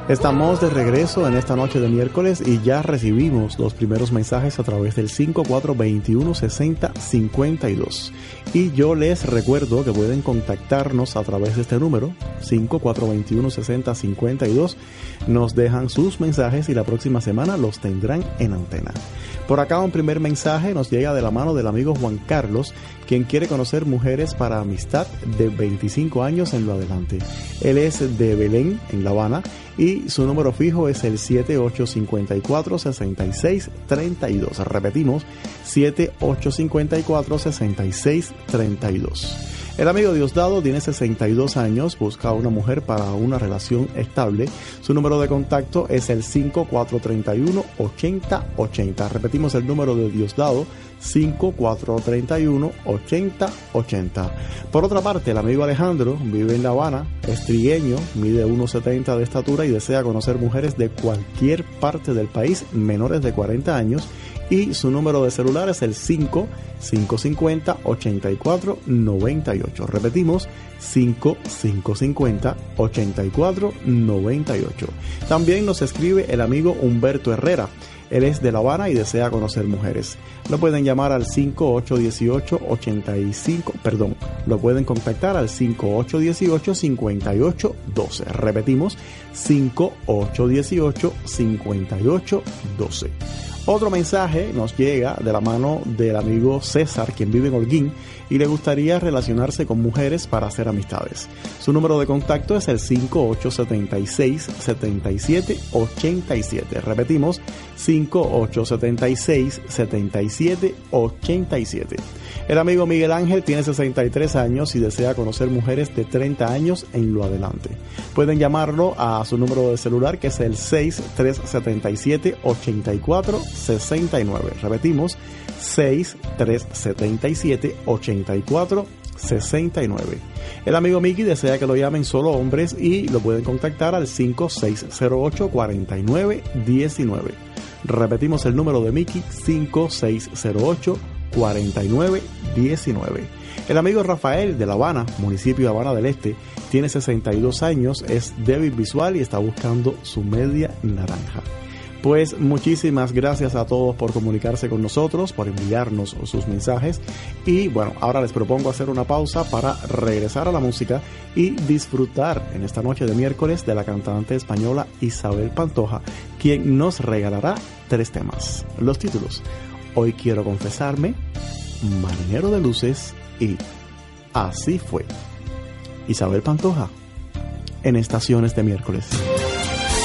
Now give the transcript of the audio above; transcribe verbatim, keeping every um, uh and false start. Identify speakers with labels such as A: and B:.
A: Estamos de regreso en esta noche de miércoles y ya recibimos los primeros mensajes a través del cinco cuatro dos uno, seis cero cinco dos. Y yo les recuerdo que pueden contactarnos a través de este número, cinco cuatro dos uno, seis cero cinco dos. Nos dejan sus mensajes y la próxima semana los tendrán en antena. Por acá un primer mensaje nos llega de la mano del amigo Juan Carlos, quien quiere conocer mujeres para amistad de veinticinco años en lo adelante. Él es de Belén, en La Habana, y su número fijo es el siete ocho cinco cuatro, seis seis tres dos. Repetimos, siete ocho cinco cuatro, seis seis tres dos. El amigo Diosdado tiene sesenta y dos años, busca una mujer para una relación estable. Su número de contacto es el cinco cuatro tres uno, ocho cero ocho cero. Repetimos el número de Diosdado, cinco cuatro tres uno, ocho cero ocho cero. Por otra parte, el amigo Alejandro vive en La Habana, es trigueño, mide uno setenta de estatura y desea conocer mujeres de cualquier parte del país menores de cuarenta años. Y su número de celular es el cinco cinco cinco cero, ocho cuatro nueve ocho. Repetimos, cinco cinco cinco cero, ocho cuatro nueve ocho. También nos escribe el amigo Humberto Herrera. Él es de La Habana y desea conocer mujeres. Lo pueden llamar al cinco ocho uno ocho, ocho cinco, perdón, lo pueden contactar al cinco ocho uno ocho, cinco ocho uno dos. Repetimos, cinco ocho uno ocho, cinco ocho uno dos. Otro mensaje nos llega de la mano del amigo César, quien vive en Holguín y le gustaría relacionarse con mujeres para hacer amistades. Su número de contacto es el cinco ocho siete seis, siete siete ocho siete. Repetimos, cinco ocho siete seis, siete siete ocho siete. El amigo Miguel Ángel tiene sesenta y tres años y desea conocer mujeres de treinta años en lo adelante. Pueden llamarlo a su número de celular, que es el seis tres siete siete, ocho cuatro seis nueve. Repetimos, seis tres siete siete, ocho cuatro seis nueve. El amigo Mickey desea que lo llamen solo hombres y lo pueden contactar al cinco seis cero ocho, cuatro nueve uno nueve. Repetimos el número de Mickey, cinco seis cero ocho, cuatro nueve uno nueve. El amigo Rafael de La Habana, municipio de Habana del Este, tiene sesenta y dos años, es débil visual y está buscando su media naranja. Pues muchísimas gracias a todos por comunicarse con nosotros, por enviarnos sus mensajes. Y bueno, ahora les propongo hacer una pausa para regresar a la música y disfrutar en esta noche de miércoles de la cantante española Isabel Pantoja, quien nos regalará tres temas. Los títulos: Hoy quiero confesarme, Marinero de luces y Así fue. Isabel Pantoja en Estaciones de Miércoles.